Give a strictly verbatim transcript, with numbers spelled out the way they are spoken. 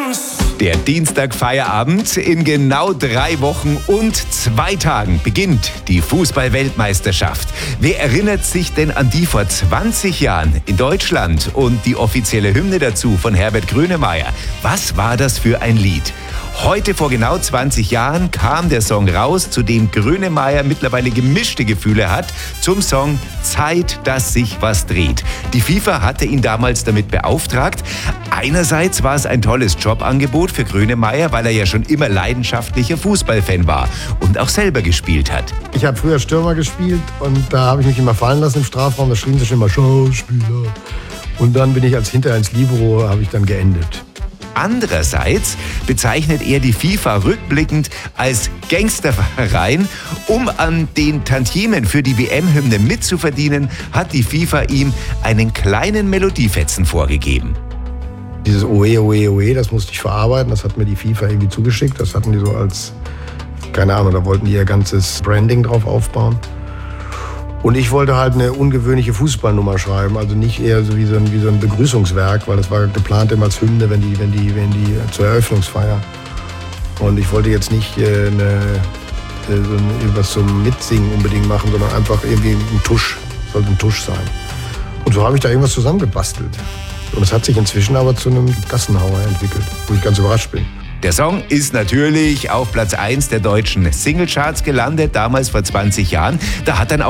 Der Dienstag-Feierabend. In genau drei Wochen und zwei Tagen beginnt die Fußball-Weltmeisterschaft. Wer erinnert sich denn an die vor zwanzig Jahren in Deutschland und die offizielle Hymne dazu von Herbert Grönemeyer? Was war das für ein Lied? Heute vor genau zwanzig Jahren kam der Song raus, zu dem Grönemeyer mittlerweile gemischte Gefühle hat, zum Song Zeit, dass sich was dreht. Die FIFA hatte ihn damals damit beauftragt. Einerseits war es ein tolles Jobangebot für Grönemeyer, weil er ja schon immer leidenschaftlicher Fußballfan war und auch selber gespielt hat. Ich habe früher Stürmer gespielt und da habe ich mich immer fallen lassen im Strafraum. Da schrien sie schon immer Schauspieler. Und dann bin ich als hinterher ins Libero, habe ich dann geendet. Andererseits bezeichnet er die FIFA rückblickend als Gangsterverein. Um an den Tantiemen für die W M-Hymne mitzuverdienen, hat die FIFA ihm einen kleinen Melodiefetzen vorgegeben. Dieses Oe, Oe, Oe, das musste ich verarbeiten. Das hat mir die FIFA irgendwie zugeschickt. Das hatten die so als, keine Ahnung, da wollten die ihr ganzes Branding drauf aufbauen. Und ich wollte halt eine ungewöhnliche Fußballnummer schreiben, also nicht eher so wie so ein, wie so ein Begrüßungswerk, weil das war geplant immer als Hymne, wenn die, wenn die, wenn die zur Eröffnungsfeier. Und ich wollte jetzt nicht äh, eine, so ein, irgendwas zum Mitsingen unbedingt machen, sondern einfach irgendwie ein Tusch, sollte ein Tusch sein. Und so habe ich da irgendwas zusammengebastelt. Und es hat sich inzwischen aber zu einem Gassenhauer entwickelt, wo ich ganz überrascht bin. Der Song ist natürlich auf Platz eins der deutschen Singlecharts gelandet, damals vor zwanzig Jahren. Da hat dann auch